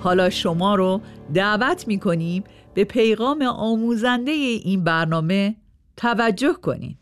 حالا شما رو دعوت می‌کنیم به پیغام آموزنده این برنامه توجه کنید.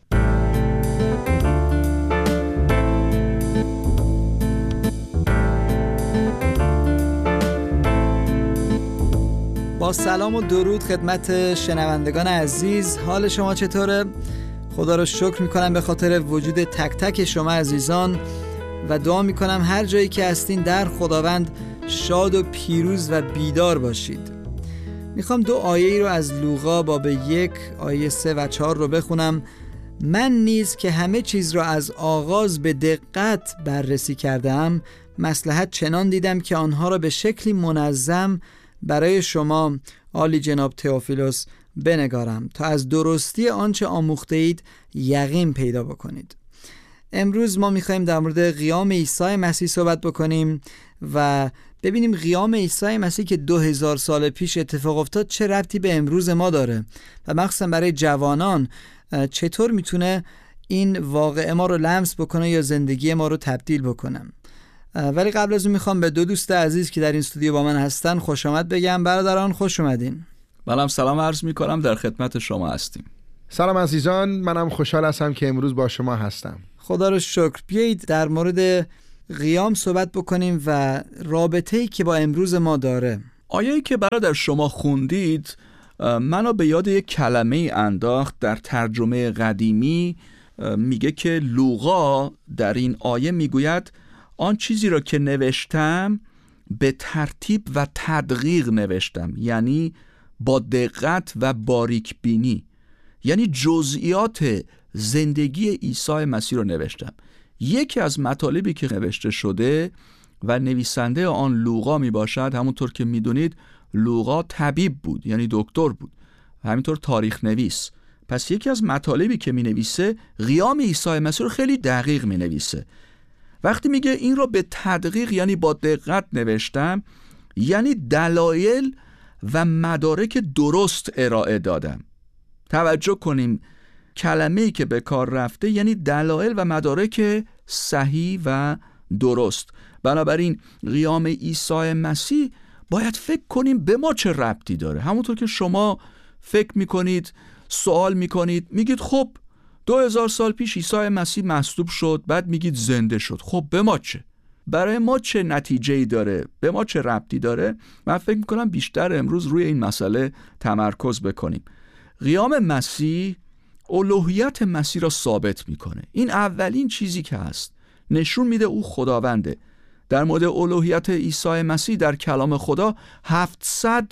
با سلام و درود خدمت شنوندگان عزیز، حال شما چطوره؟ خدا رو شکر میکنم به خاطر وجود تک تک شما عزیزان و دعا میکنم هر جایی که هستین در خداوند شاد و پیروز و بیدار باشید. میخوام 2 آیه رو از لوقا باب 1 آیه 3 و 4 رو بخونم. من نیز که همه چیز را از آغاز به دقت بررسی کردم، مصلحت چنان دیدم که آنها را به شکلی منظم برای شما عالی جناب تئوفیلوس بنگارم تا از درستی آنچه آموخته اید یقین پیدا بکنید. امروز ما میخوایم در مورد قیام عیسی مسیح صحبت بکنیم و ببینیم قیام عیسی مسیح که 2000 سال پیش اتفاق افتاد چه ربطی به امروز ما داره و مخصوصا برای جوانان چطور میتونه این واقعه ما رو لمس بکنه یا زندگی ما رو تبدیل بکنه. ولی قبل از اون میخوام به 2 دوست عزیز که در این استودیو با من هستن خوش آمد بگم. برادران خوش اومدین. منم سلام عرض میکنم، در خدمت شما هستیم. سلام عزیزان، منم خوشحال هستم که امروز با شما هستم. خدا رو شکر. بیایید در مورد قیام صحبت بکنیم و رابطه‌ای که با امروز ما داره. آیه‌ای که برادر شما خوندید منو به یاد یک کلمه انداخت. در ترجمه قدیمی میگه که لوقا در این آیه میگوید آن چیزی را که نوشتم به ترتیب و تدقیق نوشتم، یعنی با دقت و باریک بینی، یعنی جزئیات زندگی عیسی مسیح رو نوشتم. یکی از مطالبی که نوشته شده و نویسنده آن لوقا می باشد، همونطور که می دونید لوقا طبیب بود، یعنی دکتر بود، همینطور تاریخ نویس. پس یکی از مطالبی که می نویسه قیام عیسی مسیح رو خیلی دقیق می نویسه. وقتی میگه این رو به تدقیق یعنی با دقت نوشتم، یعنی دلایل و مدارک درست ارائه دادم. توجه کنیم کلمه‌ای که به کار رفته یعنی دلایل و مدارک صحیح و درست. بنابراین قیام عیسی مسیح باید فکر کنیم به ما چه ربطی داره. همونطور که شما فکر میکنید، سوال میکنید، میگید خب 2000 سال پیش عیسی مسیح مصلوب شد، بعد میگید زنده شد. خب به ما چه؟ برای ما چه نتیجه‌ای داره؟ به ما چه ربطی داره؟ من فکر میکنم بیشتر امروز روی این مسئله تمرکز بکنیم. قیام مسیح الوهیت مسیح را ثابت میکنه. این اولین چیزی که هست، نشون میده او خداونده. در مورد الوهیت عیسی مسیح در کلام خدا 700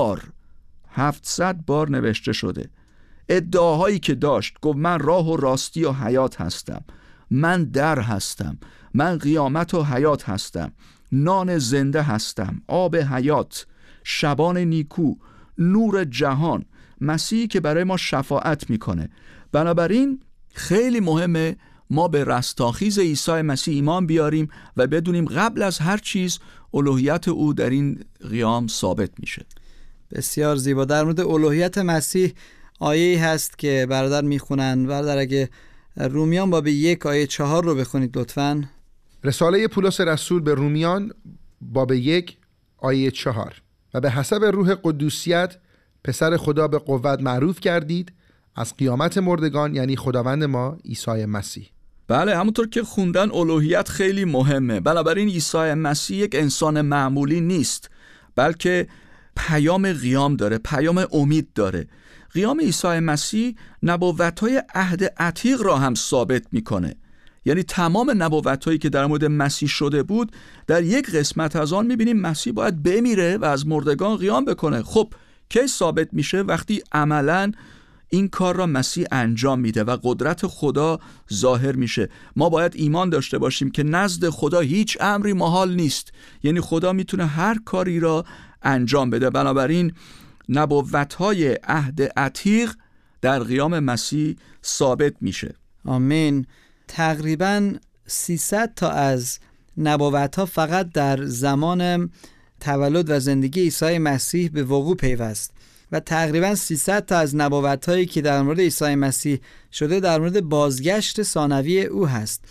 بار نوشته شده. ادعاهایی که داشت، گفت من راه و راستی و حیات هستم، من در هستم، من قیامت و حیات هستم، نان زنده هستم، آب حیات، شبان نیکو، نور جهان، مسیحی که برای ما شفاعت میکنه. بنابراین خیلی مهمه ما به رستاخیز عیسی مسیح ایمان بیاریم و بدونیم قبل از هر چیز الوهیت او در این قیام ثابت میشه. بسیار زیبا. در مورد الوهیت مسیح آیه‌ای هست که برادر میخونن. برادر اگه رومیان باب 1 آیه 4 رو بخونید لطفاً. رساله پولس رسول به رومیان باب 1 آیه 4: و به حسب روح قدوسیت پسر خدا به قوت معروف کردید از قیامت مردگان، یعنی خداوند ما عیسی مسیح. بله، همونطور که خوندن الوهیت خیلی مهمه. بنابراین عیسی مسیح یک انسان معمولی نیست، بلکه پیام قیام داره، پیام امید داره. قیام عیسی مسیح نبوت‌های عهد عتیق را هم ثابت میکنه. یعنی تمام نبوت‌هایی که در مورد مسیح شده بود، در یک قسمت از آن میبینیم مسیح باید بمیره و از مردگان قیام بکنه. خب کی ثابت میشه؟ وقتی عملاً این کار را مسیح انجام میده و قدرت خدا ظاهر میشه. ما باید ایمان داشته باشیم که نزد خدا هیچ امری محال نیست. یعنی خدا میتونه هر کاری را انجام بده. بنابراین نبوت‌های عهد عتیق در قیام مسیح ثابت میشه. آمین. تقریباً 300 تا از نبوت‌ها فقط در زمان تولد و زندگی عیسی مسیح به وقوع پیوست و تقریباً 300 تا از نبوت‌هایی که در مورد عیسی مسیح شده در مورد بازگشت ثانوی او هست.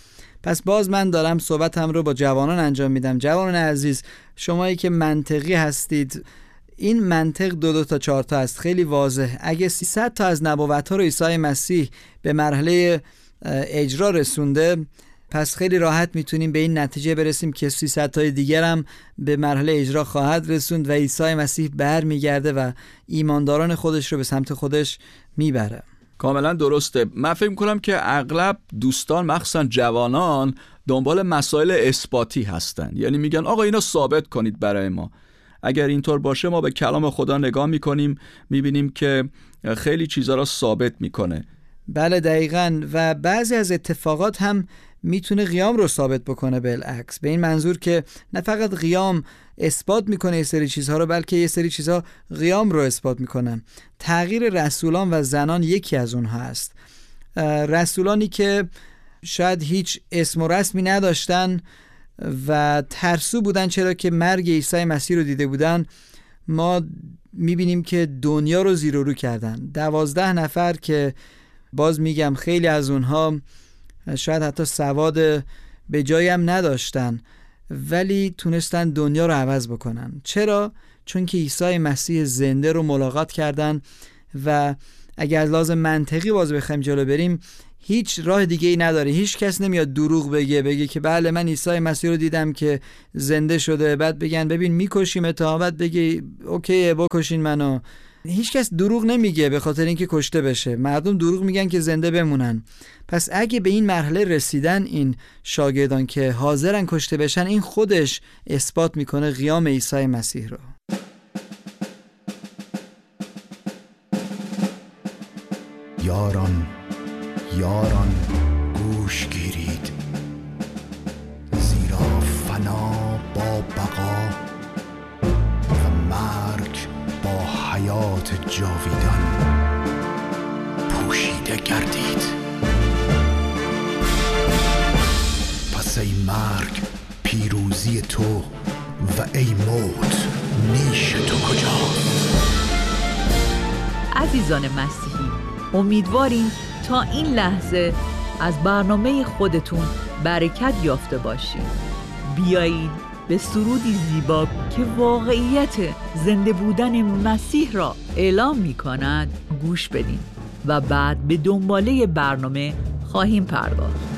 پس باز من دارم صحبتم رو با جوانان انجام میدم. جوانان عزیز، شمایی که منطقی هستید، این منطق 2 تا 4 تا است، خیلی واضح. اگه 300 تا از نبوت‌ها رو عیسی مسیح به مرحله اجرا رسونده، پس خیلی راحت میتونیم به این نتیجه برسیم که 300 تای دیگر هم به مرحله اجرا خواهد رسوند و عیسی مسیح برمیگرده و ایمانداران خودش رو به سمت خودش میبره. کاملا درسته. من فکر می‌کنم که اغلب دوستان مخصوصا جوانان دنبال مسائل اثباتی هستن، یعنی میگن آقا اینو ثابت کنید برای ما. اگر اینطور باشه ما به کلام خدا نگاه میکنیم میبینیم که خیلی چیزا رو ثابت میکنه. بله دقیقاً. و بعضی از اتفاقات هم میتونه قیام رو ثابت بکنه، بالعکس، به این منظور که نه فقط قیام اثبات میکنه یه سری چیزها رو، بلکه یه سری چیزها قیام رو اثبات میکنن. تغییر رسولان و زنان یکی از اونها است. رسولانی که شاید هیچ اسم و رسمی نداشتن و ترسو بودن چرا که مرگ عیسی مسیح رو دیده بودن، ما میبینیم که دنیا رو زیر و رو کردن. 12 نفر که باز میگم خیلی از اونها شاید حتی سواد به جایی هم نداشتن، ولی تونستن دنیا رو عوض بکنن. چرا؟ چون که عیسی مسیح زنده رو ملاقات کردن و اگر از لحاظ منطقی باز بخوایم جلو بریم، هیچ راه دیگه ای نداره. هیچ کس نمیاد دروغ بگه که بله من عیسی مسیح رو دیدم که زنده شده، بعد بگن ببین میکشیم تا، بعد بگی اوکی بکشین منو. هیچ کس دروغ نمیگه به خاطر اینکه کشته بشه. مردم دروغ میگن که زنده بمونن. پس اگه به این مرحله رسیدن این شاگردان که حاضرن کشته بشن، این خودش اثبات میکنه قیام عیسی مسیح رو. یاران گوش گیرید، زیرا فنا با بقا و مرگ با حیات جاویدان پوشیده گردید. پس ای مرگ پیروزی تو و ای موت نیش تو کجاست؟ عزیزان مسیحی، امیدواریم تا این لحظه از برنامه خودتون برکت یافته باشید. بیایید به سرودی زیبا که واقعیت زنده بودن مسیح را اعلام می کند گوش بدین و بعد به دنباله برنامه خواهیم پرداخت.